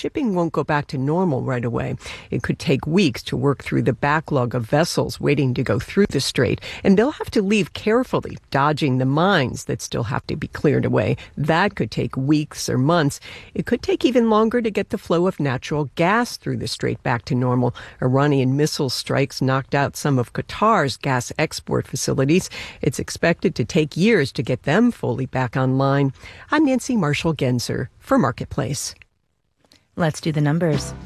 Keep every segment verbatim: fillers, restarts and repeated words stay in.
shipping won't go back to normal right away. It could take weeks to work through the backlog of vessels waiting to go through the strait, and they'll have to leave carefully, dodging the mines that still have to be cleared away. That could take weeks or months. It could take even longer to get the flow of natural gas through the strait back to normal. Iranian missile strikes knocked out some of Qatar's gas export facilities. It's expected to take years to get them fully back online. I'm Nancy Marshall-Genzer for Marketplace. Let's do the numbers.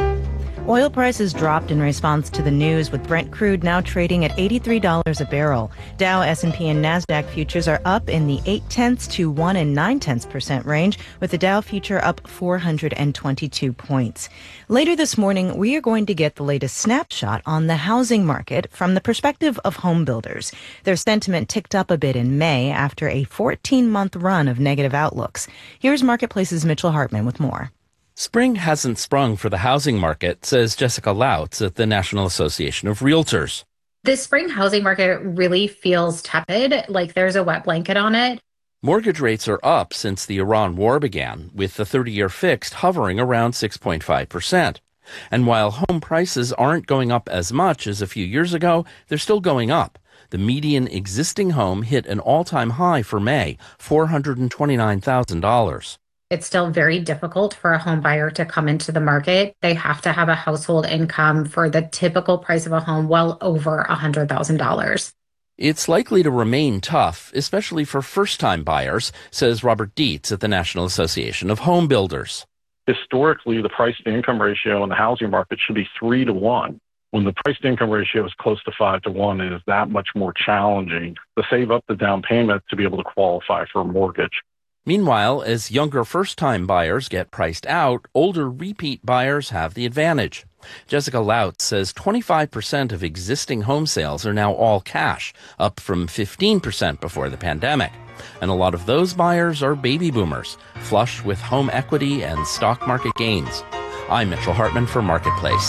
Oil prices dropped in response to the news, with Brent crude now trading at eighty-three dollars a barrel. Dow, S and P, and NASDAQ futures are up in the eight tenths to one and nine tenths percent range, with the Dow future up four hundred twenty-two points. Later this morning, we are going to get the latest snapshot on the housing market from the perspective of home builders. Their sentiment ticked up a bit in May after a fourteen-month run of negative outlooks. Here's Marketplace's Mitchell Hartman with more. Spring hasn't sprung for the housing market, says Jessica Lautz at the National Association of Realtors. The spring housing market really feels tepid, like there's a wet blanket on it. Mortgage rates are up since the Iran war began, with the thirty-year fixed hovering around six point five percent. And while home prices aren't going up as much as a few years ago, they're still going up. The median existing home hit an all-time high for May, four hundred twenty-nine thousand dollars. It's still very difficult for a home buyer to come into the market. They have to have a household income for the typical price of a home well over one hundred thousand dollars. It's likely to remain tough, especially for first-time buyers, says Robert Dietz at the National Association of Home Builders. Historically, the price-to-income ratio in the housing market should be three to one. When the price-to-income ratio is close to five to one, it is that much more challenging to save up the down payment to be able to qualify for a mortgage. Meanwhile, as younger first-time buyers get priced out, older repeat buyers have the advantage. Jessica Lautz says twenty-five percent of existing home sales are now all cash, up from fifteen percent before the pandemic. And a lot of those buyers are baby boomers, flush with home equity and stock market gains. I'm Mitchell Hartman for Marketplace.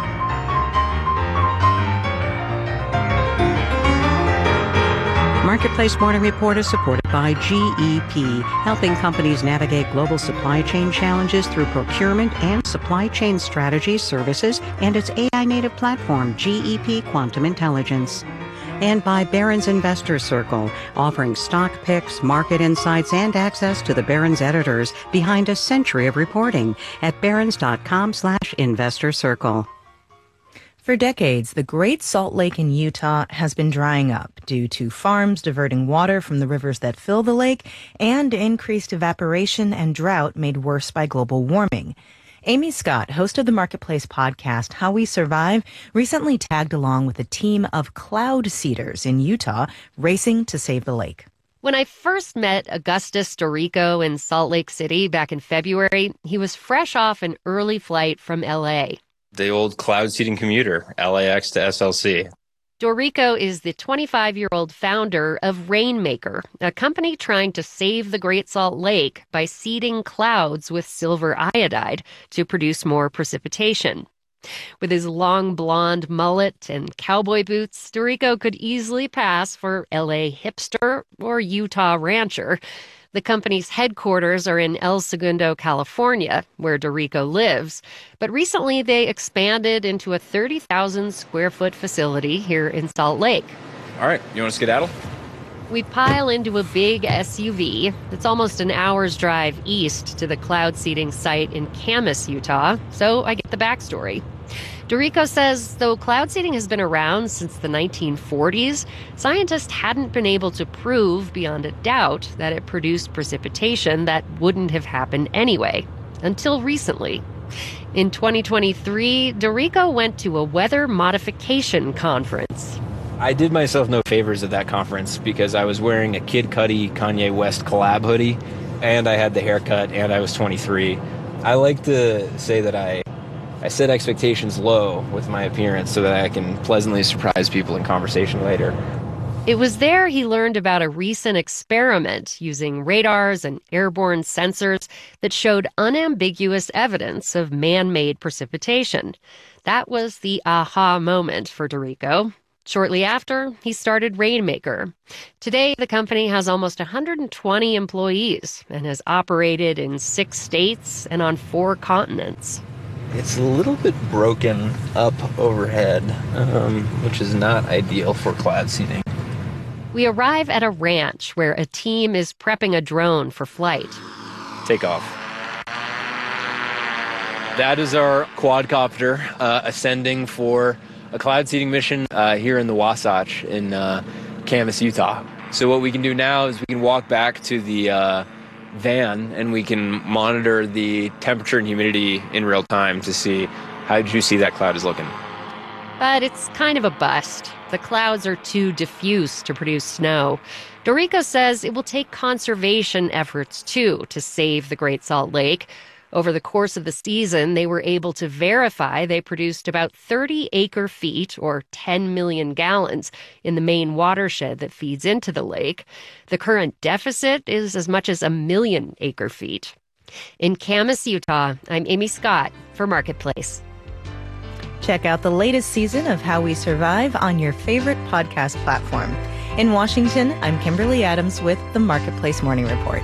Marketplace Morning Report is supported by G E P, helping companies navigate global supply chain challenges through procurement and supply chain strategy services and its A I-native platform, G E P Quantum Intelligence. And by Barron's Investor Circle, offering stock picks, market insights, and access to the Barron's editors behind a century of reporting at barrons.com slash investor circle. For decades, the Great Salt Lake in Utah has been drying up due to farms diverting water from the rivers that fill the lake and increased evaporation and drought made worse by global warming. Amy Scott, host of the Marketplace podcast How We Survive, recently tagged along with a team of cloud seeders in Utah racing to save the lake. When I first met Augustus Dorico in Salt Lake City back in February, he was fresh off an early flight from L A. The old cloud seeding commuter, L A X to S L C. Dorico is the twenty-five-year-old founder of Rainmaker, a company trying to save the Great Salt Lake by seeding clouds with silver iodide to produce more precipitation. With his long blonde mullet and cowboy boots, Dorico could easily pass for L A hipster or Utah rancher. The company's headquarters are in El Segundo, California, where Dorico lives. But recently they expanded into a thirty thousand square foot facility here in Salt Lake. All right, you want to skedaddle? We pile into a big S U V. It's almost an hour's drive east to the cloud seeding site in Camas, Utah, so I get the backstory. Dorico says though cloud seeding has been around since the nineteen forties, scientists hadn't been able to prove beyond a doubt that it produced precipitation that wouldn't have happened anyway, until recently. In twenty twenty-three, Dorico went to a weather modification conference. I did myself no favors at that conference because I was wearing a Kid Cudi Kanye West collab hoodie, and I had the haircut, and I was twenty-three. I like to say that I I set expectations low with my appearance so that I can pleasantly surprise people in conversation later. It was there he learned about a recent experiment using radars and airborne sensors that showed unambiguous evidence of man-made precipitation. That was the aha moment for Dorico. Shortly after, he started Rainmaker. Today, the company has almost one hundred twenty employees and has operated in six states and on four continents. It's a little bit broken up overhead, um, which is not ideal for cloud seeding. We arrive at a ranch where a team is prepping a drone for flight. Take off. That is our quadcopter uh, ascending for a cloud seeding mission uh, here in the Wasatch in uh, Camas, Utah. So what we can do now is we can walk back to the uh, van and we can monitor the temperature and humidity in real time to see how juicy that cloud is looking. But it's kind of a bust. The clouds are too diffuse to produce snow. Dorico says it will take conservation efforts, too, to save the Great Salt Lake. Over the course of the season, they were able to verify they produced about thirty acre feet, or ten million gallons, in the main watershed that feeds into the lake. The current deficit is as much as a million acre feet. In Camas, Utah, I'm Amy Scott for Marketplace. Check out the latest season of How We Survive on your favorite podcast platform. In Washington, I'm Kimberly Adams with the Marketplace Morning Report.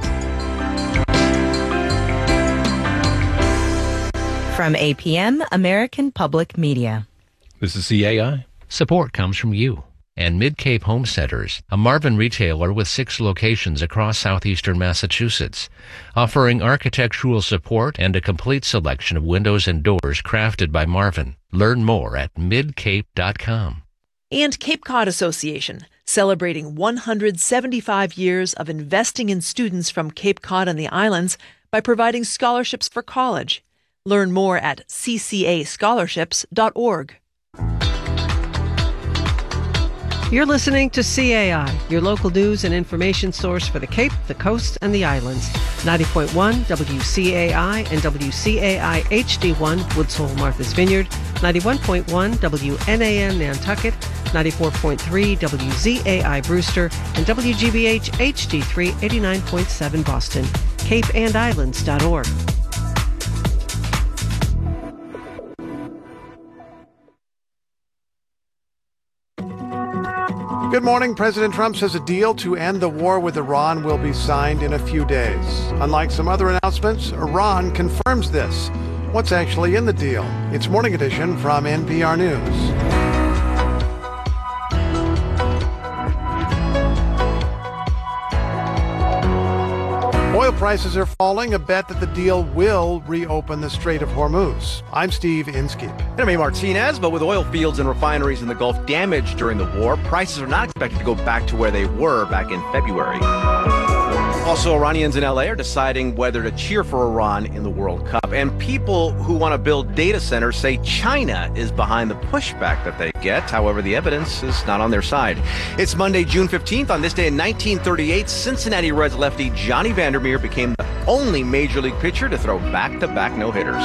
From A P M, American Public Media. This is C A I. Support comes from you and Mid-Cape Home Centers, a Marvin retailer with six locations across southeastern Massachusetts, offering architectural support and a complete selection of windows and doors crafted by Marvin. Learn more at mid cape dot com. And Cape Cod Association, celebrating one hundred seventy-five years of investing in students from Cape Cod and the islands by providing scholarships for college. Learn more at c c a scholarships dot org. You're listening to C A I, your local news and information source for the Cape, the Coast, and the islands. ninety point one W C A I and W C A I H D one, Woods Hole, Martha's Vineyard, ninety-one point one W N A N Nantucket, ninety-four point three W Z A I Brewster, and W G B H H D three, eighty-nine point seven Boston. cape and islands dot org. Good morning. President Trump says a deal to end the war with Iran will be signed in a few days. Unlike some other announcements, Iran confirms this. What's actually in the deal? It's Morning Edition from N P R News. Oil prices are falling, a bet that the deal will reopen the Strait of Hormuz. I'm Steve Inskeep. And I'm A. Martinez, but with oil fields and refineries in the Gulf damaged during the war, prices are not expected to go back to where they were back in February. Also, Iranians in L A are deciding whether to cheer for Iran in the World Cup. And people who want to build data centers say China is behind the pushback that they get. However, the evidence is not on their side. It's Monday, June fifteenth. On this day in nineteen thirty-eight, Cincinnati Reds lefty Johnny Vandermeer became the only major league pitcher to throw back-to-back no-hitters.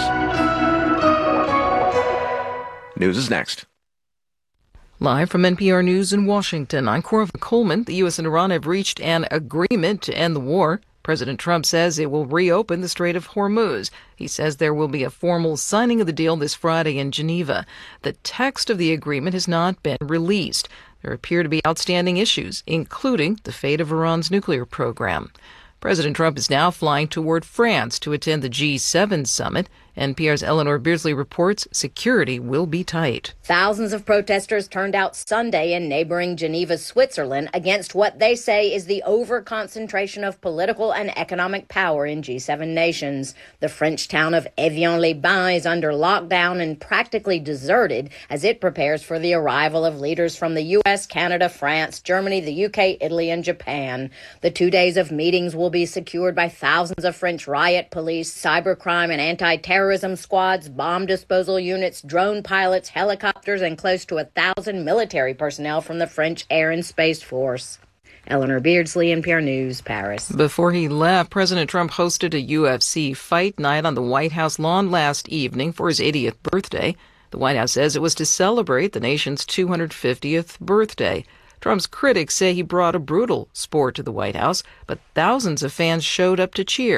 News is next. Live from N P R News in Washington, I'm Corva Coleman. The U S and Iran have reached an agreement to end the war. President Trump says it will reopen the Strait of Hormuz. He says there will be a formal signing of the deal this Friday in Geneva. The text of the agreement has not been released. There appear to be outstanding issues, including the fate of Iran's nuclear program. President Trump is now flying toward France to attend the G seven summit. N P R's Eleanor Beardsley reports security will be tight. Thousands of protesters turned out Sunday in neighboring Geneva, Switzerland, against what they say is the over-concentration of political and economic power in G seven nations. The French town of Evian-les-Bains is under lockdown and practically deserted as it prepares for the arrival of leaders from the U S, Canada, France, Germany, the U K, Italy, and Japan. The two days of meetings will be secured by thousands of French riot police, cybercrime and anti-terrorism squads, bomb disposal units, drone pilots, helicopters, and close to a thousand military personnel from the French Air and Space Force. Eleanor Beardsley, N P R News, Paris. Before he left, President Trump hosted a U F C fight night on the White House lawn last evening for his eightieth birthday. The White House says it was to celebrate the nation's two hundred fiftieth birthday. Trump's critics say he brought a brutal sport to the White House, but thousands of fans showed up to cheer.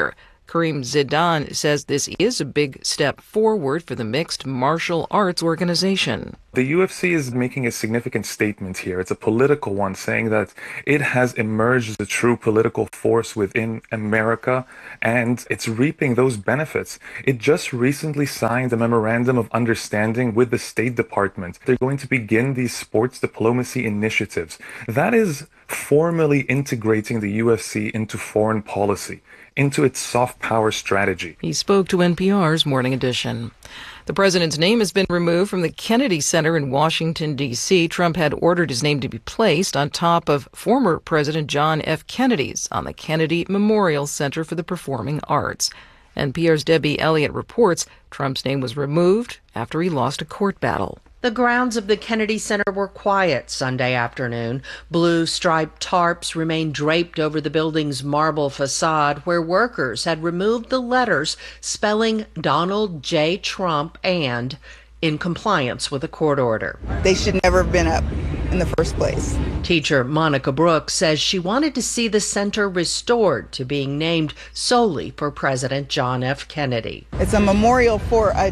Kareem Zidane says this is a big step forward for the mixed martial arts organization. The U F C is making a significant statement here. It's a political one, saying that it has emerged as a true political force within America, and it's reaping those benefits. It just recently signed a memorandum of understanding with the State Department. They're going to begin these sports diplomacy initiatives. That is formally integrating the U F C into foreign policy, into its soft power strategy. He spoke to N P R's Morning Edition. The president's name has been removed from the Kennedy Center in Washington, D C Trump had ordered his name to be placed on top of former President John F. Kennedy's on the Kennedy Memorial Center for the Performing Arts. N P R's Debbie Elliott reports Trump's name was removed after he lost a court battle. The grounds of the Kennedy Center were quiet Sunday afternoon. Blue striped tarps remained draped over the building's marble facade, where workers had removed the letters spelling Donald J. Trump and in compliance with a court order. They should never have been up in the first place. Teacher Monica Brooks says she wanted to see the center restored to being named solely for President John F. Kennedy. It's a memorial for a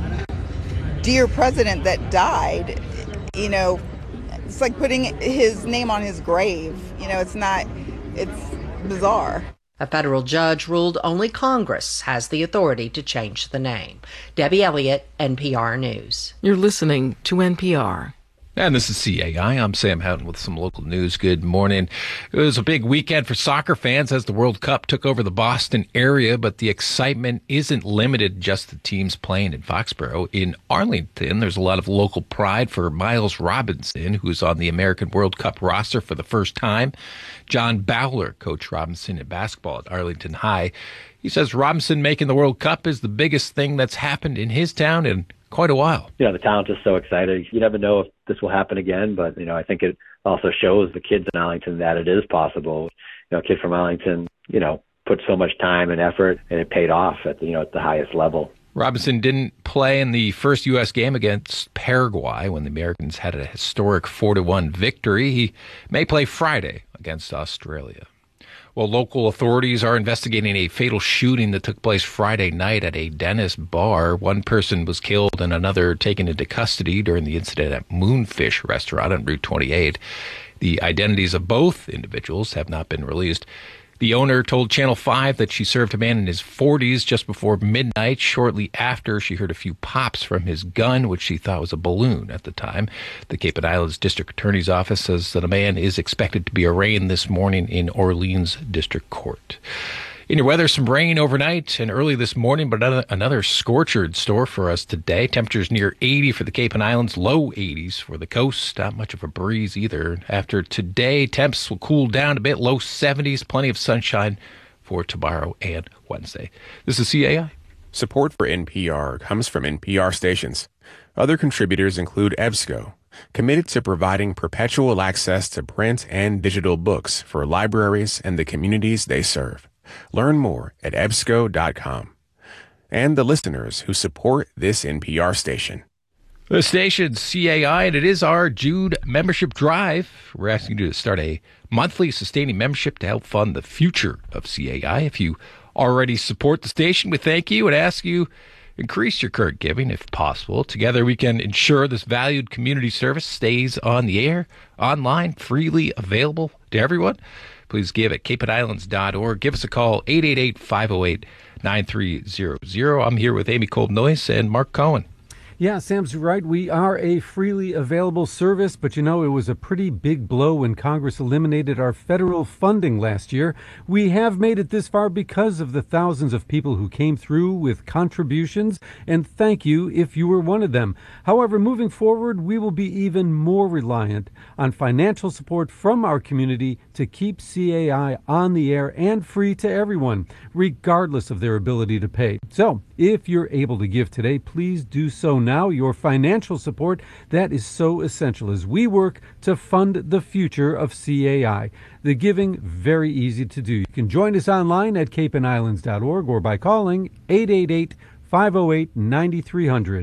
dear president that died. You know, it's like putting his name on his grave. You know, it's not, it's bizarre. A federal judge ruled only Congress has the authority to change the name. Debbie Elliott, N P R News. You're listening to N P R. And this is C A I. I'm Sam Houghton with some local news. Good morning. It was a big weekend for soccer fans as the World Cup took over the Boston area, but the excitement isn't limited just to teams playing in Foxborough. In Arlington, there's a lot of local pride for Miles Robinson, who's on the American World Cup roster for the first time. John Bowler coached Robinson in basketball at Arlington High. He says Robinson making the World Cup is the biggest thing that's happened in his town in quite a while. You know, the town's just so excited. You never know if this will happen again, but, you know, I think it also shows the kids in Arlington that it is possible. You know, a kid from Arlington, you know, put so much time and effort, and it paid off at the, you know, at the highest level. Robinson didn't play in the first U S game against Paraguay when the Americans had a historic four to one victory. He may play Friday against Australia. Well, local authorities are investigating a fatal shooting that took place Friday night at a Dennis bar. One person was killed and another taken into custody during the incident at Moonfish Restaurant on Route twenty-eight. The identities of both individuals have not been released. The owner told Channel five that she served a man in his forties just before midnight. Shortly after, she heard a few pops from his gun, which she thought was a balloon at the time. The Cape and Islands District Attorney's Office says that a man is expected to be arraigned this morning in Orleans District Court. In your weather, some rain overnight and early this morning, but another, another scorcher in store for us today. Temperatures near eighty for the Cape and Islands, low eighties for the coast. Not much of a breeze either. After today, temps will cool down a bit, low seventies, plenty of sunshine for tomorrow and Wednesday. This is C A I. Support for N P R comes from N P R stations. Other contributors include EBSCO, committed to providing perpetual access to print and digital books for libraries and the communities they serve. Learn more at E B S C O dot com. And the listeners who support this N P R station. The station's C A I, and it is our Jude membership drive. We're asking you to start a monthly sustaining membership to help fund the future of C A I. If you already support the station, we thank you and ask you increase your current giving if possible. Together we can ensure this valued community service stays on the air, online, freely available to everyone. Please give at cape and islands dot org. Give us a call, eight eight eight, five oh eight, nine three zero zero. I'm here with Amy Kolb-Noyce and Mark Cohen. Yeah, Sam's right. We are a freely available service, but you know, it was a pretty big blow when Congress eliminated our federal funding last year. We have made it this far because of the thousands of people who came through with contributions, and thank you if you were one of them. However, moving forward, we will be even more reliant on financial support from our community to keep C A I on the air and free to everyone, regardless of their ability to pay. So, if you're able to give today, please do so now. Your financial support, that is so essential as we work to fund the future of C A I. The giving, very easy to do. You can join us online at cape and islands dot org or by calling eight eight eight, five oh eight, nine three hundred.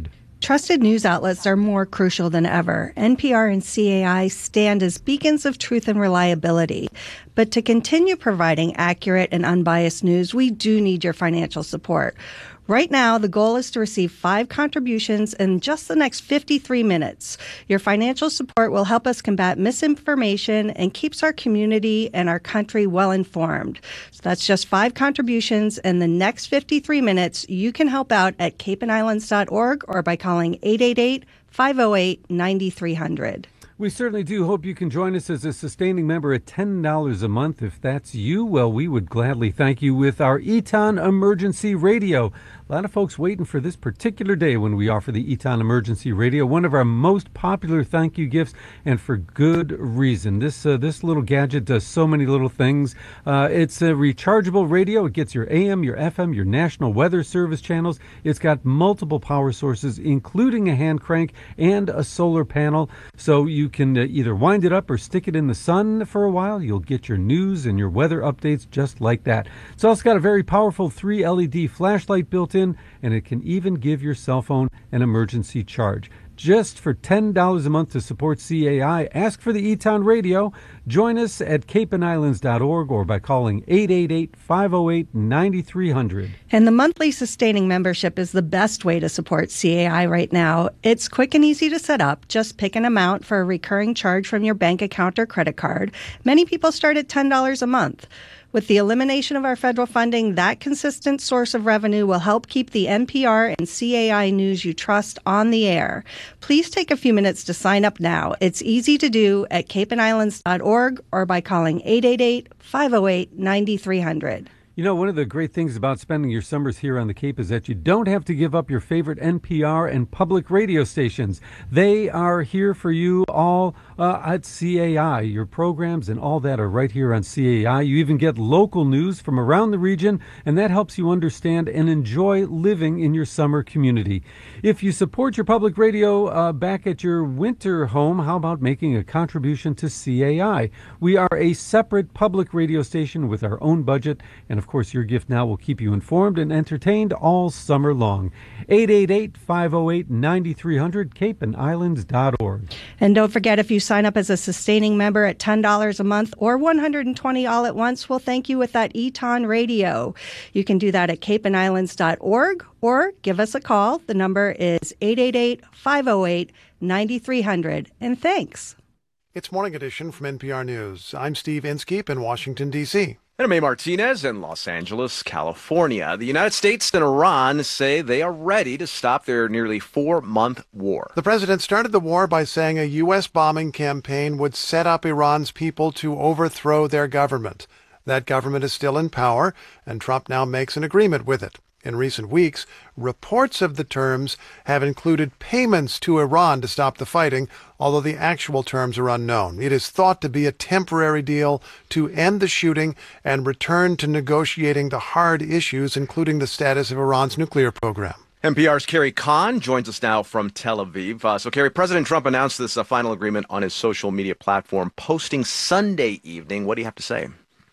Trusted news outlets are more crucial than ever. N P R and C A I stand as beacons of truth and reliability. But to continue providing accurate and unbiased news, we do need your financial support. Right now, the goal is to receive five contributions in just the next fifty-three minutes. Your financial support will help us combat misinformation and keeps our community and our country well informed. So that's just five contributions in the next fifty-three minutes. You can help out at cape and islands dot org or by calling eight eight eight, five oh eight, nine three hundred. We certainly do hope you can join us as a sustaining member at ten dollars a month. If that's you, well, we would gladly thank you with our Eton Emergency Radio. A lot of folks waiting for this particular day when we offer the Eton Emergency Radio, one of our most popular thank you gifts, and for good reason. This uh, this little gadget does so many little things. Uh, it's a rechargeable radio. It gets your A M, your F M, your National Weather Service channels. It's got multiple power sources, including a hand crank and a solar panel. So you can uh, either wind it up or stick it in the sun for a while. You'll get your news and your weather updates just like that. It's also got a very powerful three L E D flashlight built in, and it can even give your cell phone an emergency charge. Just for ten dollars a month to support C A I, ask for the Eton Radio. Join us at cape and islands dot org or by calling eight eight eight, five oh eight, nine three hundred. And the monthly sustaining membership is the best way to support C A I right now. It's quick and easy to set up. Just pick an amount for a recurring charge from your bank account or credit card. Many people start at ten dollars a month. With the elimination of our federal funding, that consistent source of revenue will help keep the N P R and C A I news you trust on the air. Please take a few minutes to sign up now. It's easy to do at cape and islands dot org or by calling eight eight eight, five oh eight, nine three hundred. You know, one of the great things about spending your summers here on the Cape is that you don't have to give up your favorite N P R and public radio stations. They are here for you all uh, at C A I. Your programs and all that are right here on C A I. You even get local news from around the region, and that helps you understand and enjoy living in your summer community. If you support your public radio uh, back at your winter home, how about making a contribution to C A I? We are a separate public radio station with our own budget, and of course, your gift now will keep you informed and entertained all summer long. eight eight eight, five oh eight, nine three hundred, cape and islands dot org. And don't forget, if you sign up as a sustaining member at ten dollars a month or one hundred twenty dollars all at once, we'll thank you with that Eton Radio. You can do that at cape and islands dot org or give us a call. The number is eight eight eight, five oh eight, nine three hundred. And thanks. It's Morning Edition from N P R News. I'm Steve Inskeep in Washington, D C And I'm A. Martinez in Los Angeles, California. The United States and Iran say they are ready to stop their nearly four-month war. The president started the war by saying a U S bombing campaign would set up Iran's people to overthrow their government. That government is still in power, and Trump now makes an agreement with it. In recent weeks, reports of the terms have included payments to Iran to stop the fighting, although the actual terms are unknown. It is thought to be a temporary deal to end the shooting and return to negotiating the hard issues, including the status of Iran's nuclear program. N P R's Carrie Kahn joins us now from Tel Aviv. Uh, so, Carrie, President Trump announced this uh, final agreement on his social media platform, posting Sunday evening. What do you have to say?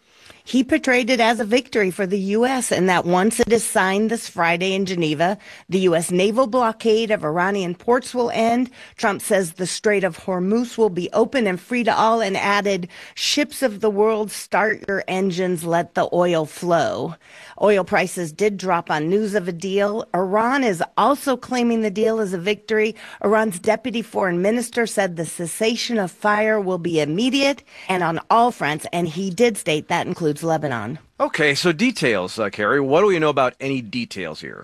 He portrayed it as a victory for the U S and that once it is signed this Friday in Geneva, the U S naval blockade of Iranian ports will end. Trump says the Strait of Hormuz will be open and free to all, and added, ships of the world, start your engines, let the oil flow. Oil prices did drop on news of a deal. Iran is also claiming the deal as a victory. Iran's deputy foreign minister said the cessation of fire will be immediate and on all fronts, and he did state that includes Lebanon. Okay, so details, uh, Carrie. What do we know about any details here?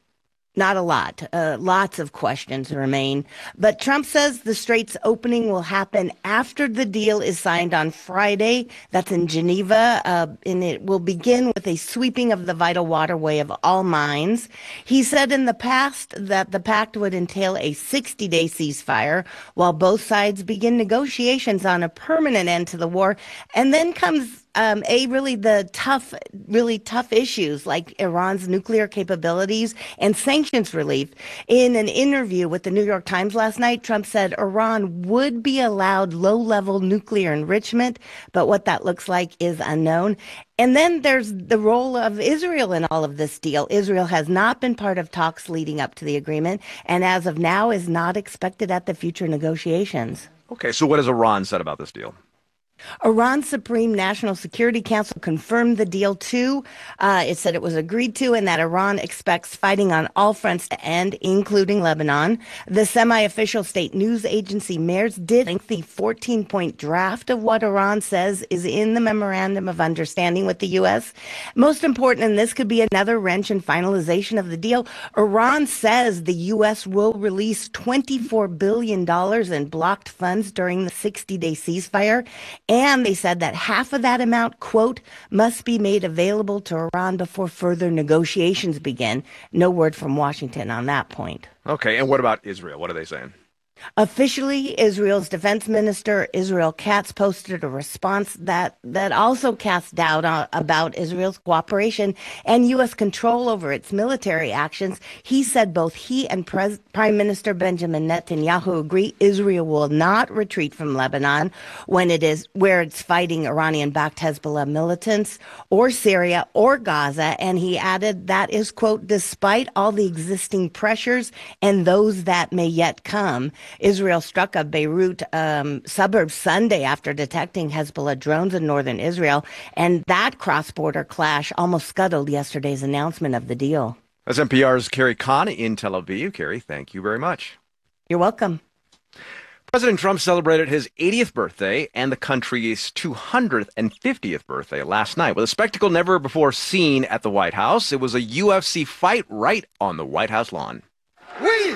Not a lot. Uh, lots of questions remain. But Trump says the strait's opening will happen after the deal is signed on Friday. That's in Geneva. Uh, and it will begin with a sweeping of the vital waterway of all mines. He said in the past that the pact would entail a sixty-day ceasefire while both sides begin negotiations on a permanent end to the war. And then comes um, a really the tough, really tough issues like Iran's nuclear capabilities and sanctions relief. In an interview with the New York Times last night, Trump said Iran would be allowed low-level nuclear enrichment, but what that looks like is unknown. And then there's the role of Israel in all of this deal. Israel has not been part of talks leading up to the agreement, and as of now is not expected at the future negotiations. Okay, so what has Iran said about this deal? Iran's Supreme National Security Council confirmed the deal, too. Uh, it said it was agreed to and that Iran expects fighting on all fronts to end, including Lebanon. The semi-official state news agency MERS did a lengthy fourteen-point draft of what Iran says is in the Memorandum of Understanding with the U S. Most important, and this could be another wrench in finalization of the deal, Iran says the U S will release twenty-four billion dollars in blocked funds during the sixty-day ceasefire. And they said that half of that amount, quote, must be made available to Iran before further negotiations begin. No word from Washington on that point. Okay, and what about Israel? What are they saying? Officially, Israel's defense minister, Israel Katz, posted a response that, that also cast doubt on, about Israel's cooperation and U S control over its military actions. He said both he and Pres- Prime Minister Benjamin Netanyahu agree Israel will not retreat from Lebanon when it is where it's fighting Iranian-backed Hezbollah militants, or Syria or Gaza. And he added that is, quote, despite all the existing pressures and those that may yet come. Israel struck a Beirut um, suburb Sunday after detecting Hezbollah drones in northern Israel, and that cross-border clash almost scuttled yesterday's announcement of the deal. That's N P R's Carrie Kahn in Tel Aviv. Carrie, thank you very much. You're welcome. President Trump celebrated his eightieth birthday and the country's two hundred fiftieth birthday last night with a spectacle never before seen at the White House. It was a U F C fight right on the White House lawn. We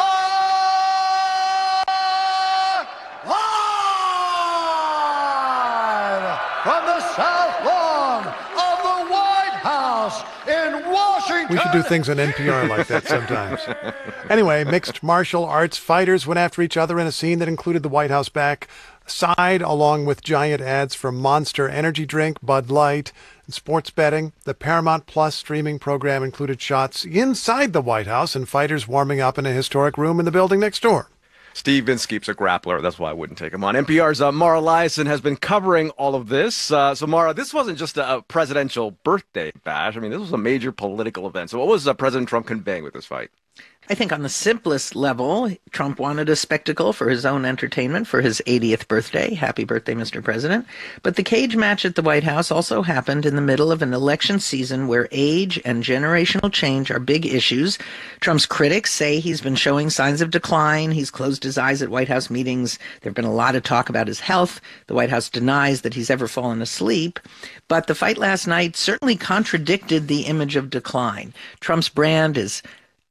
from the South Lawn of the White House in Washington. We should do things on N P R like that sometimes. Anyway, mixed martial arts fighters went after each other in a scene that included the White House back side, along with giant ads for Monster Energy Drink, Bud Light, and sports betting. The Paramount Plus streaming program included shots inside the White House and fighters warming up in a historic room in the building next door. Steve Inskeep's a grappler. That's why I wouldn't take him on. N P R's uh, Mara Liasson has been covering all of this. Uh, so, Mara, this wasn't just a, a presidential birthday bash. I mean, this was a major political event. So what was uh, President Trump conveying with this fight? I think on the simplest level, Trump wanted a spectacle for his own entertainment for his eightieth birthday. Happy birthday, Mister President. But the cage match at the White House also happened in the middle of an election season where age and generational change are big issues. Trump's critics say he's been showing signs of decline. He's closed his eyes at White House meetings. There have been a lot of talk about his health. The White House denies that he's ever fallen asleep. But the fight last night certainly contradicted the image of decline. Trump's brand is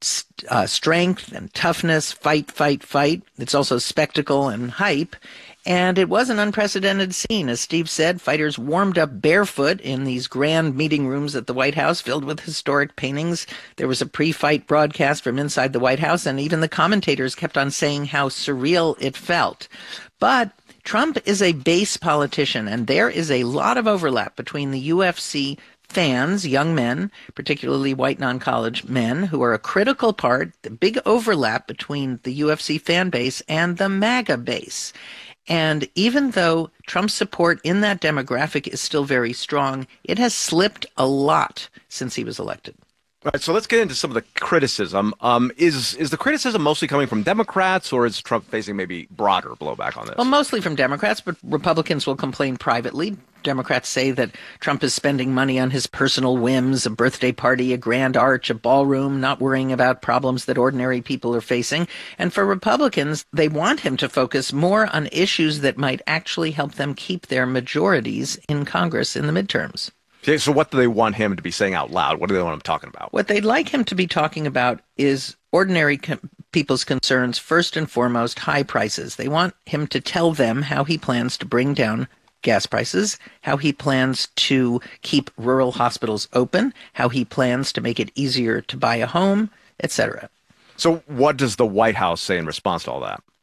Uh, strength and toughness, fight, fight, fight. It's also spectacle and hype. And it was an unprecedented scene. As Steve said, fighters warmed up barefoot in these grand meeting rooms at the White House filled with historic paintings. There was a pre-fight broadcast from inside the White House, and even the commentators kept on saying how surreal it felt. But Trump is a base politician, and there is a lot of overlap between the U F C fans, young men, particularly white non-college men, who are a critical part, the big overlap between the U F C fan base and the MAGA base. And even though Trump's support in that demographic is still very strong, it has slipped a lot since he was elected. All right, so let's get into some of the criticism. Um, is is the criticism mostly coming from Democrats, or is Trump facing maybe broader blowback on this? Well, mostly from Democrats, but Republicans will complain privately. Democrats say that Trump is spending money on his personal whims, a birthday party, a grand arch, a ballroom, not worrying about problems that ordinary people are facing. And for Republicans, they want him to focus more on issues that might actually help them keep their majorities in Congress in the midterms. Okay, so what do they want him to be saying out loud? What do they want him talking about? What they'd like him to be talking about is ordinary com- people's concerns, first and foremost, high prices. They want him to tell them how he plans to bring down gas prices, how he plans to keep rural hospitals open, how he plans to make it easier to buy a home, et cetera. So what does the White House say in response to all that?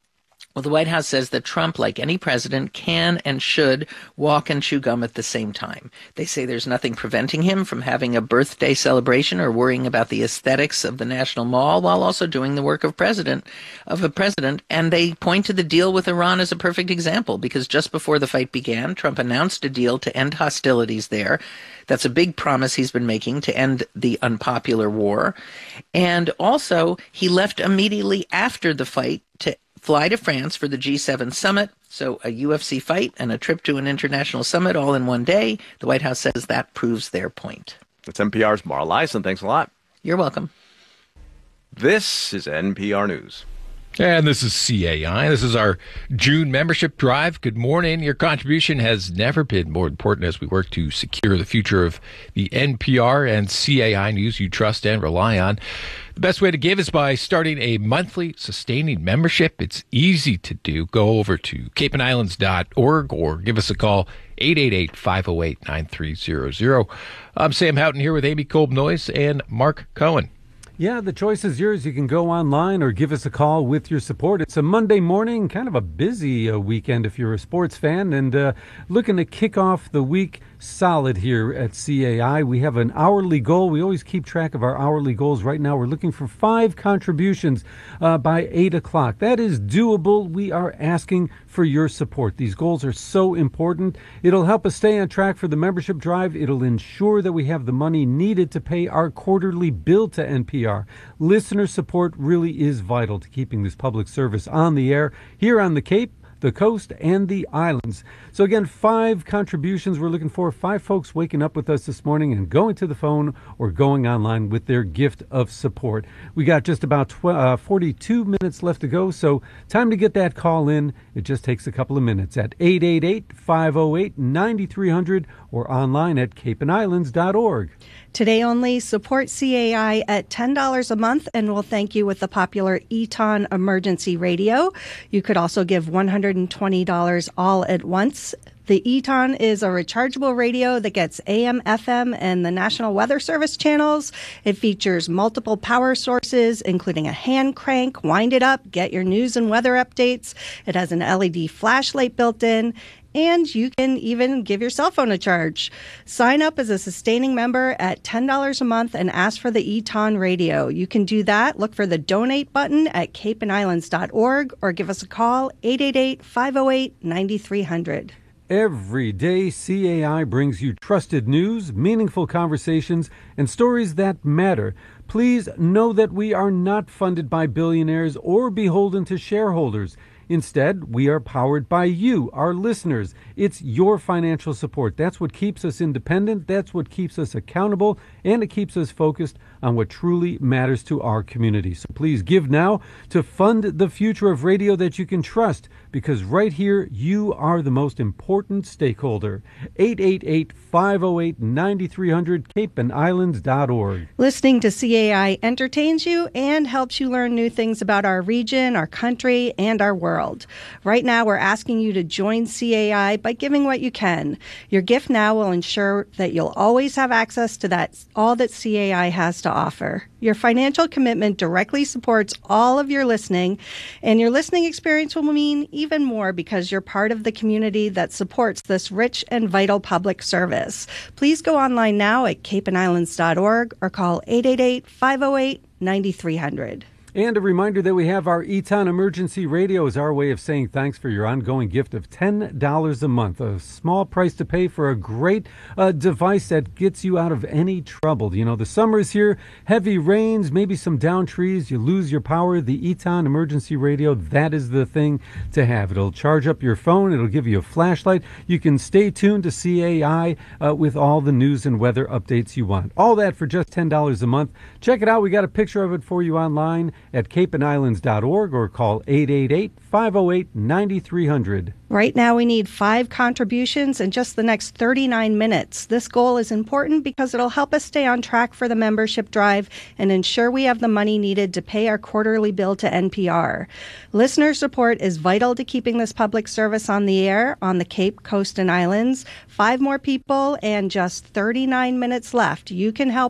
Well, the White House says that Trump, like any president, can and should walk and chew gum at the same time. They say there's nothing preventing him from having a birthday celebration or worrying about the aesthetics of the National Mall while also doing the work of president of a president. And they point to the deal with Iran as a perfect example, because just before the fight began, Trump announced a deal to end hostilities there. That's a big promise he's been making to end the unpopular war. And also, he left immediately after the fight to fly to France for the G seven summit. So a U F C fight and a trip to an international summit all in one day. The White House says that proves their point. That's N P R's Mara Liasson. Thanks a lot. You're welcome. This is N P R News. And this is C A I. This is our June membership drive. Good morning. Your contribution has never been more important as we work to secure the future of the N P R and C A I news you trust and rely on. The best way to give is by starting a monthly sustaining membership. It's easy to do. Go over to cape and islands dot org or give us a call, eight eight eight, five oh eight, nine three zero zero. I'm Sam Houghton here with Amy Kolb-Noyes and Mark Cohen. Yeah, the choice is yours. You can go online or give us a call with your support. It's a Monday morning, kind of a busy uh, weekend if you're a sports fan, and uh, looking to kick off the week solid here at C A I. We have an hourly goal. We always keep track of our hourly goals. Right now, we're looking for five contributions uh, by eight o'clock. That is doable. We are asking for your support. These goals are so important. It'll help us stay on track for the membership drive. It'll ensure that we have the money needed to pay our quarterly bill to N P R. Listener support really is vital to keeping this public service on the air here on the Cape, the coast, and the islands. So again, five contributions we're looking for. Five folks waking up with us this morning and going to the phone or going online with their gift of support. We got just about tw- uh, forty-two minutes left to go, so time to get that call in. It just takes a couple of minutes at eight eight eight, five oh eight, nine three hundred or online at cape and islands dot org. Today only, support C A I at ten dollars a month, and we'll thank you with the popular Eton Emergency Radio. You could also give one hundred twenty dollars all at once. The Eton is a rechargeable radio that gets A M, F M, and the National Weather Service channels. It features multiple power sources, including a hand crank, wind it up, get your news and weather updates. It has an L E D flashlight built in. And you can even give your cell phone a charge. Sign up as a sustaining member at ten dollars a month and ask for the Eton Radio. You can do that. Look for the donate button at cape and islands dot org or give us a call, eight eight eight, five oh eight, nine three hundred. Every day, C A I brings you trusted news, meaningful conversations, and stories that matter. Please know that we are not funded by billionaires or beholden to shareholders. Instead, we are powered by you, our listeners. It's your financial support. That's what keeps us independent. That's what keeps us accountable. And it keeps us focused on what truly matters to our community. So please give now to fund the future of radio that you can trust, because right here, you are the most important stakeholder. eight eight eight, five oh eight, nine three hundred, cape and islands dot org. Listening to C A I entertains you and helps you learn new things about our region, our country, and our world. Right now, we're asking you to join C A I by giving what you can. Your gift now will ensure that you'll always have access to that all that C A I has to offer. Your financial commitment directly supports all of your listening, and your listening experience will mean even more because you're part of the community that supports this rich and vital public service. Please go online now at cape and islands dot org or call eight eight eight, five oh eight, nine three hundred. And a reminder that we have our Eton Emergency Radio as our way of saying thanks for your ongoing gift of ten dollars a month. A small price to pay for a great uh, device that gets you out of any trouble. You know, the summer is here, heavy rains, maybe some downed trees, you lose your power. The Eton Emergency Radio, that is the thing to have. It'll charge up your phone. It'll give you a flashlight. You can stay tuned to C A I uh, with all the news and weather updates you want. All that for just ten dollars a month. Check it out. We got a picture of it for you online at cape and islands dot org or call eight eight eight, five oh eight, nine three hundred. Right now, we need five contributions in just the next thirty-nine minutes. This goal is important because it'll help us stay on track for the membership drive and ensure we have the money needed to pay our quarterly bill to N P R. Listener support is vital to keeping this public service on the air on the Cape, Coast, and Islands. Five more people and just thirty-nine minutes left. You can help out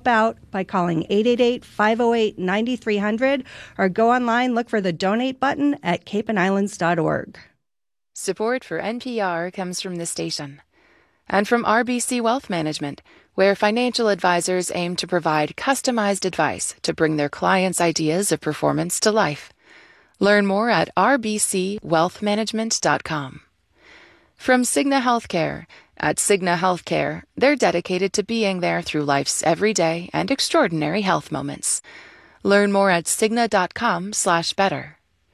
by calling eight eight eight, five oh eight, nine three hundred or go online, look for the donate button at cape and islands dot org. Support for N P R comes from the station and from R B C Wealth Management, where financial advisors aim to provide customized advice to bring their clients' ideas of performance to life. Learn more at r b c wealth management dot com. From Cigna Healthcare. At Cigna Healthcare, they're dedicated to being there through life's everyday and extraordinary health moments. Learn more at cigna dot com slash better.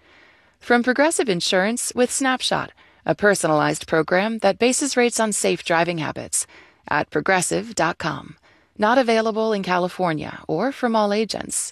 From Progressive Insurance with Snapshot, a personalized program that bases rates on safe driving habits. At progressive dot com. Not available in California or from all agents.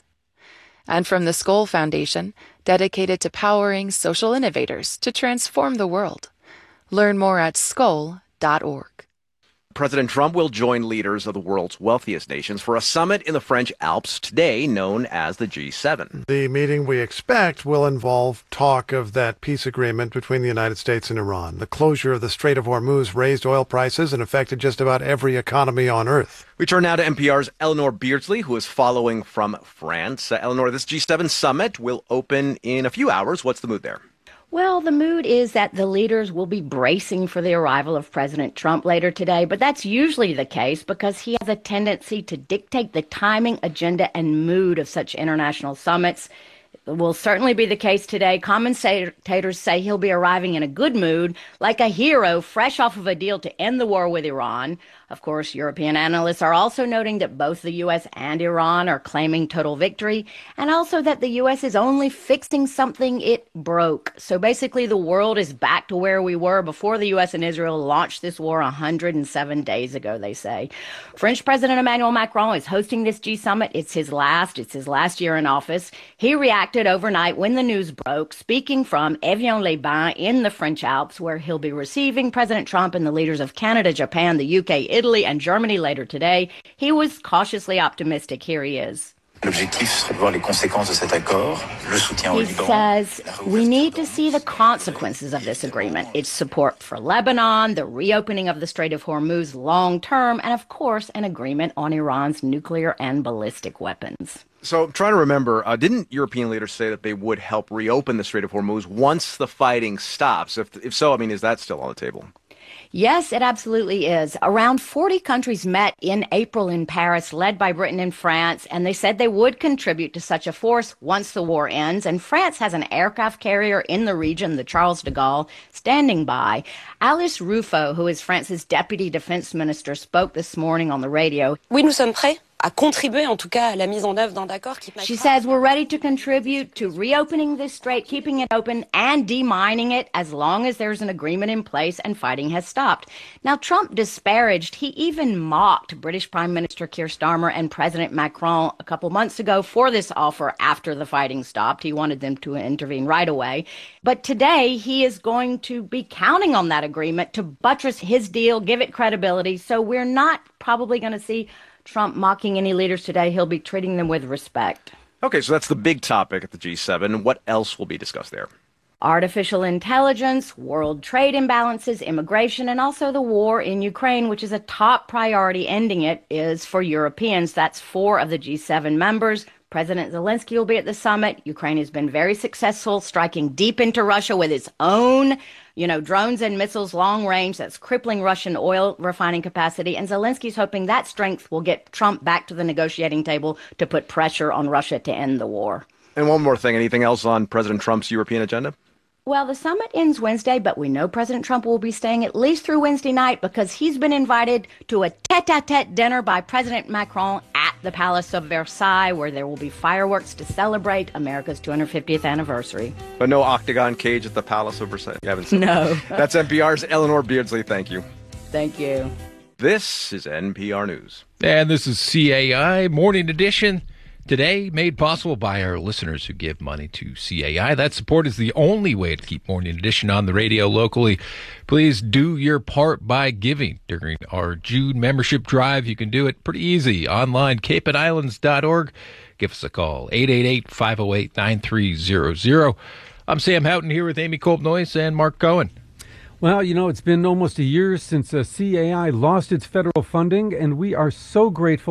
And from the Skoll Foundation, dedicated to powering social innovators to transform the world. Learn more at skoll dot org. President Trump will join leaders of the world's wealthiest nations for a summit in the French Alps, today known as the G seven. The meeting we expect will involve talk of that peace agreement between the United States and Iran. The closure of the Strait of Hormuz raised oil prices and affected just about every economy on Earth. We turn now to N P R's Eleanor Beardsley, who is following from France. Uh, Eleanor, this G seven summit will open in a few hours. What's the mood there? Well, the mood is that the leaders will be bracing for the arrival of President Trump later today, but that's usually the case because he has a tendency to dictate the timing, agenda, and mood of such international summits. It will certainly be the case today. Commentators say he'll be arriving in a good mood, like a hero fresh off of a deal to end the war with Iran. Of course, European analysts are also noting that both the U S and Iran are claiming total victory, and also that the U S is only fixing something it broke. So basically, the world is back to where we were before the U S and Israel launched this war one hundred seven days ago, they say. French President Emmanuel Macron is hosting this G summit. It's his last. It's his last year in office. He reacted overnight when the news broke, speaking from Evian-les-Bains in the French Alps, where he'll be receiving President Trump and the leaders of Canada, Japan, the U K, Italy, and Germany later today. He was cautiously optimistic. Here he is. He says we need to see the consequences of this agreement. Its support for Lebanon, the reopening of the Strait of Hormuz long term, and of course, an agreement on Iran's nuclear and ballistic weapons. So I'm trying to remember, uh, didn't European leaders say that they would help reopen the Strait of Hormuz once the fighting stops? If, if so, I mean, is that still on the table? Yes, it absolutely is. Around forty countries met in April in Paris, led by Britain and France, and they said they would contribute to such a force once the war ends. And France has an aircraft carrier in the region, the Charles de Gaulle, standing by. Alice Ruffo, who is France's deputy defense minister, spoke this morning on the radio. Oui, nous sommes prêts. À contribuer, en tout cas, à la mise en œuvre d'un accord qui... She says we're ready to contribute to reopening this strait, keeping it open, and demining it as long as there's an agreement in place and fighting has stopped. Now, Trump disparaged, he even mocked British Prime Minister Keir Starmer and President Macron a couple months ago for this offer after the fighting stopped. He wanted them to intervene right away. But today, he is going to be counting on that agreement to buttress his deal, give it credibility. So we're not probably going to see Trump mocking any leaders today. He'll be treating them with respect. Okay, so that's the big topic at the G seven. What else will be discussed there? Artificial intelligence, world trade imbalances, immigration, and also the war in Ukraine, which is a top priority. Ending it is for Europeans. That's four of the G seven members. President Zelensky will be at the summit. Ukraine has been very successful, striking deep into Russia with its own, you know, drones and missiles long range that's crippling Russian oil refining capacity. And Zelensky's hoping that strength will get Trump back to the negotiating table to put pressure on Russia to end the war. And one more thing, anything else on President Trump's European agenda? Well, the summit ends Wednesday, but we know President Trump will be staying at least through Wednesday night because he's been invited to a tete-a-tete dinner by President Macron at the Palace of Versailles, where there will be fireworks to celebrate America's two hundred fiftieth anniversary. But no octagon cage at the Palace of Versailles? You haven't seen No. That's N P R's Eleanor Beardsley. Thank you. Thank you. This is N P R News. And this is C A I Morning Edition. Today, made possible by our listeners who give money to C A I. That support is the only way to keep Morning Edition on the radio locally. Please do your part by giving during our June membership drive. You can do it pretty easy online, cape and islands dot org. Give us a call, eight eight eight, five oh eight, nine three zero zero. I'm Sam Houghton here with Amy Kolb-Noyce and Mark Cohen. Well, you know, it's been almost a year since uh, C A I lost its federal funding, and we are so grateful